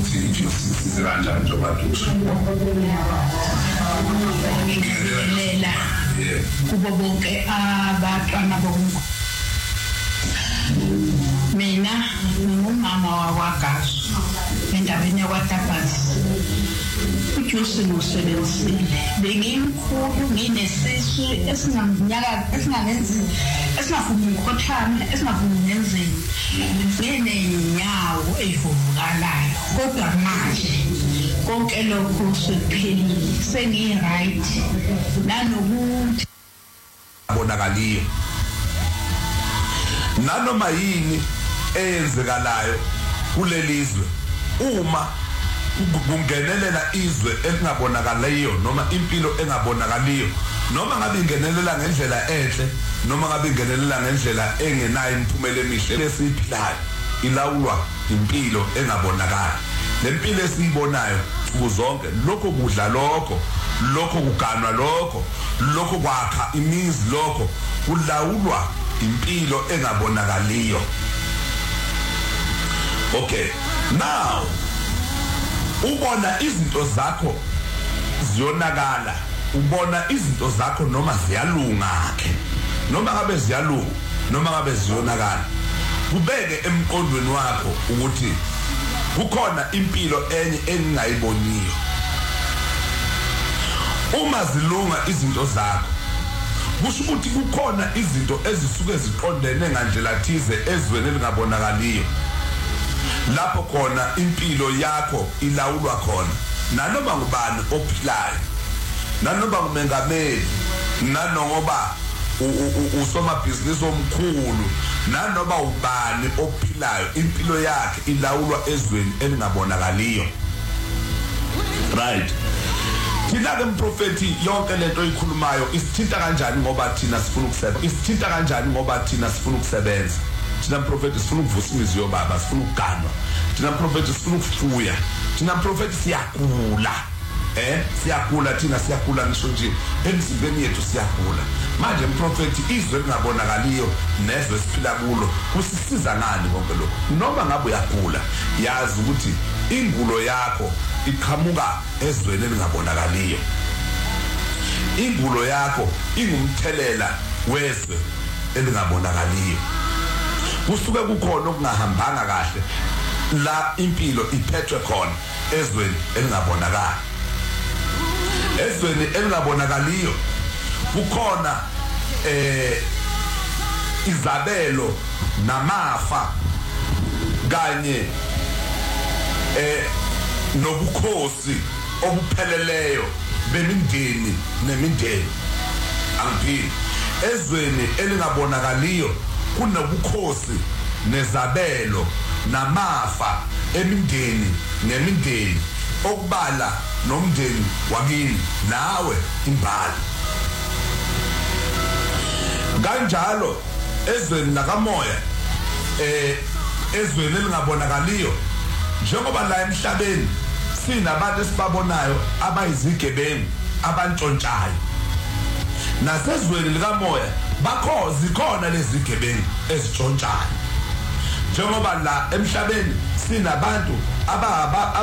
ukuthi ijustice kanjani njengoba kusho ngelela kubo bonke abantwana bonke. Mina ngumama wakwaGazi endaweni yakwaTabazi. Ujusi ngusebenzile bengimkhulu nginesisu esingangenzi esingafuni ukhothana esingafuni ngenzeni nginenyawo ezivuvukalayo kodwa manje konke lokho sekuphelile sengi-right nanokuthi abonakaliyo nanoma yini eyenzekalayo kulelizwe uma kungenelela izwe elingabonakaliyo noma impilo engabonakaliyo noma ngabe ingenelela ngendlela enhle noma ngabe ingenelela ngendlela engenayo imiphumela emihle lesiphilayo ilawulwa impilo engabonakali. Le mpilo esiyibonayo uzonke lokho kudla lokho kuganwa lokho kwakha imizi lokho kulawulwa impilo engabonakaliyo. Okay, now ubona izinto zakho ziyonakala, ubona izinto zakho noma ziyalunga ke noma ngabe ziyalunga noma ngabe ziyonakala, kubeke emqondweni wakho ukuthi kukhona impilo enye engingayiboniyo. Uma zilunga izinto zakho kusho ukuthi kukhona izinto ezisuke ziqondene ngandlela thize ezweni elingabonakaliyo lapho khona impilo yakho ilawulwa khona nanoma ngubani ophilayo, nanoma ngumengameli, nanoma usomabhizinisi omkhulu, nanoma ubani ophilayo impilo yakhe ilawulwa ezweni elingabonakaliyo. Right? Thina ke mprofeti yonke lento oyikhulumayo isithinta kanjani ngoba thina sifuna ukusebenza? Isithinta kanjani ngoba thina sifuna ukusebenza? Thina mprofeti sifuna ukuvusa imizi yobaba, sifuna ukuganwa. Thina mprofeti sifuna ukufuya. Thina mprofeti siyagula. Siyagula thina, siyagula ngisho nje emzimbeni yethu siyagula. Manje mprofeti izwe lingabonakaliyo nezwe siphila kulo kusisiza ngani konke lokho? Noma ngabe uyagula yazi ukuthi ingulo yakho iqhamuka ezweni elingabonakaliyo. Ingulo yakho ingumthelela wezwe elingabonakaliyo. Kusuke kukhona okungahambanga kahle la impilo iphethwe khona ezweni elingabonakali. Ezweni elingabonakaliyo kukhona izabelo namafa kanye nobukhosi obupheleleyo bemindeni nemindeni. Angiphili ezweni elingabonakaliyo kunobukhosi nezabelo namafa emindeni nemindeni okubala nomndeni wakini nawe imbali. Kanjalo ezweni lakamoya ezweni elingabonakaliyo njengoba la emhlabeni sinabantu esibabonayo abayizigebengu abantshontshayo, nasezweni likamoya zikhona lezi zigebengu ezitshontshayo. Njengoba la emhlabeni sinabantu